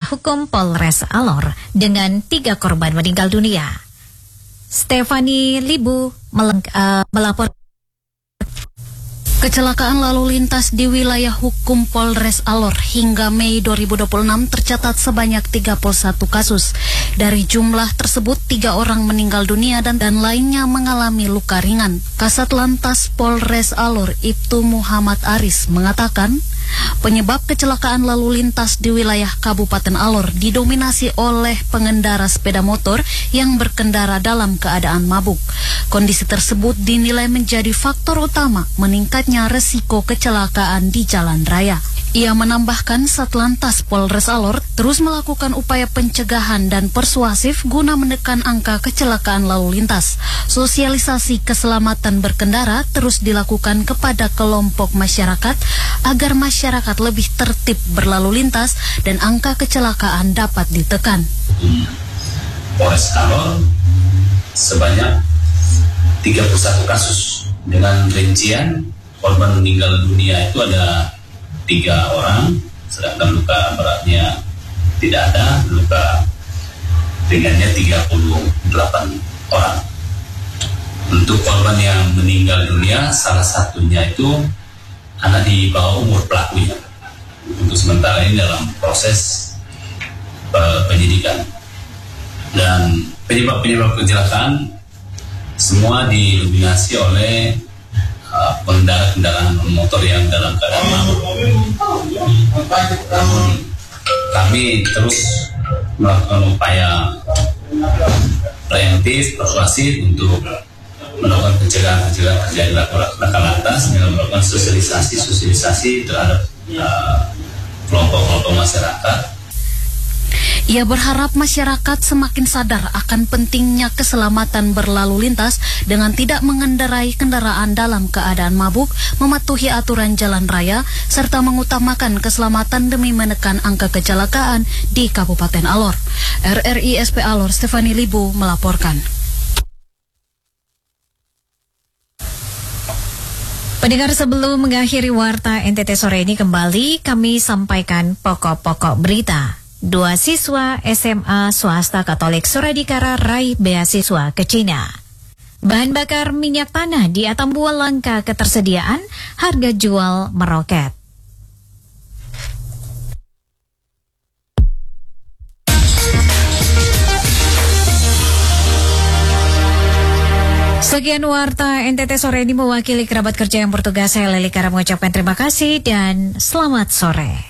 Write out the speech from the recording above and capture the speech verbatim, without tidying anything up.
hukum Polres Alor dengan tiga korban meninggal dunia. Stefani Libu meleng, uh, melapor. Kecelakaan lalu lintas di wilayah hukum Polres Alor hingga Mei dua ribu dua puluh enam tercatat sebanyak tiga puluh satu kasus. Dari jumlah tersebut, tiga orang meninggal dunia dan, dan lainnya mengalami luka ringan. Kasat Lantas Polres Alor, Ibtu Muhammad Aris, mengatakan penyebab kecelakaan lalu lintas di wilayah Kabupaten Alor didominasi oleh pengendara sepeda motor yang berkendara dalam keadaan mabuk. Kondisi tersebut dinilai menjadi faktor utama meningkatnya resiko kecelakaan di jalan raya. Ia menambahkan Satlantas Polres Alor terus melakukan upaya pencegahan dan persuasif guna menekan angka kecelakaan lalu lintas. Sosialisasi keselamatan berkendara terus dilakukan kepada kelompok masyarakat agar masyarakat lebih tertib berlalu lintas dan angka kecelakaan dapat ditekan. Polres Alor sebanyak tiga puluh satu kasus dengan rincian korban meninggal dunia itu ada tiga orang, sedangkan luka beratnya tidak ada, luka ringannya tiga puluh delapan orang. Untuk korban yang meninggal dunia, salah satunya itu anak di bawah umur pelakunya. Untuk sementara ini dalam proses uh, penyidikan. Dan penyebab-penyebab kecelakaan semua didominasi oleh uh, pengendara kendaraan motor yang dalam keadaan mabuk. Namun kami terus melakukan upaya preventif, persuasif untuk melakukan pencegahan-pencegahan terjadi laka lantas dengan melakukan sosialisasi-sosialisasi terhadap uh, kelompok-kelompok masyarakat. Ia berharap masyarakat semakin sadar akan pentingnya keselamatan berlalu lintas dengan tidak mengendarai kendaraan dalam keadaan mabuk, mematuhi aturan jalan raya, serta mengutamakan keselamatan demi menekan angka kecelakaan di Kabupaten Alor. R R I S P Alor, Stefani Libu melaporkan. Pendengar, sebelum mengakhiri Warta N T T sore ini kembali kami sampaikan pokok-pokok berita. Dua siswa S M A swasta Katolik Suradikara raih beasiswa ke Cina. Bahan bakar minyak tanah di Atambua langka ketersediaan, harga jual meroket. Sekian Warta N T T sore ini, mewakili kerabat kerja yang bertugas, saya Leli Kara mengucapkan terima kasih dan selamat sore.